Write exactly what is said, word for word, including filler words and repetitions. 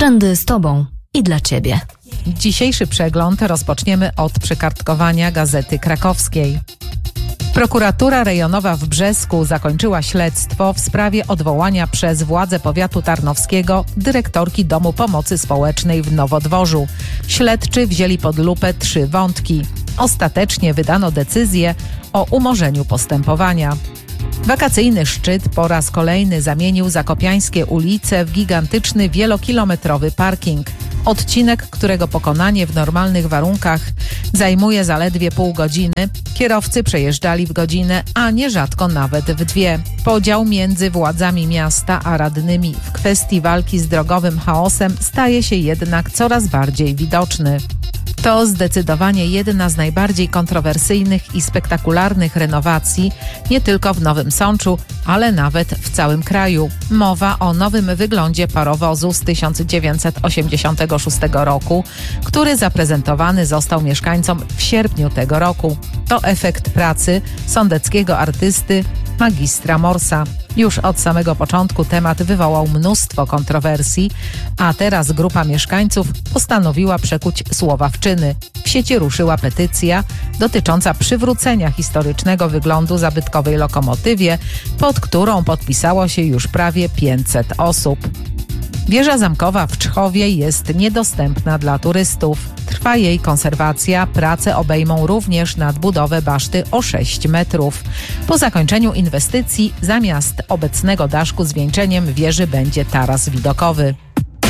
Trendy z Tobą i dla Ciebie. Dzisiejszy przegląd rozpoczniemy od przekartkowania Gazety Krakowskiej. Prokuratura rejonowa w Brzesku zakończyła śledztwo w sprawie odwołania przez władze powiatu tarnowskiego dyrektorki Domu Pomocy Społecznej w Nowodworzu. Śledczy wzięli pod lupę trzy wątki. Ostatecznie wydano decyzję o umorzeniu postępowania. Wakacyjny szczyt po raz kolejny zamienił zakopiańskie ulice w gigantyczny wielokilometrowy parking. Odcinek, którego pokonanie w normalnych warunkach zajmuje zaledwie pół godziny, kierowcy przejeżdżali w godzinę, a nierzadko nawet w dwie. Podział między władzami miasta a radnymi w kwestii walki z drogowym chaosem staje się jednak coraz bardziej widoczny. To zdecydowanie jedna z najbardziej kontrowersyjnych i spektakularnych renowacji nie tylko w Nowym Sączu, ale nawet w całym kraju. Mowa o nowym wyglądzie parowozu z tysiąc dziewięćset osiemdziesiątego szóstego roku, który zaprezentowany został mieszkańcom w sierpniu tego roku. To efekt pracy sądeckiego artysty magistra Morsa. Już od samego początku temat wywołał mnóstwo kontrowersji, a teraz grupa mieszkańców postanowiła przekuć słowa w czyny. W sieci ruszyła petycja dotycząca przywrócenia historycznego wyglądu zabytkowej lokomotywie, pod którą podpisało się już prawie pięćset osób. Wieża zamkowa w Czchowie jest niedostępna dla turystów. Trwa jej konserwacja, prace obejmą również nadbudowę baszty o sześć metrów. Po zakończeniu inwestycji zamiast obecnego daszku z wieńczeniem wieży będzie taras widokowy.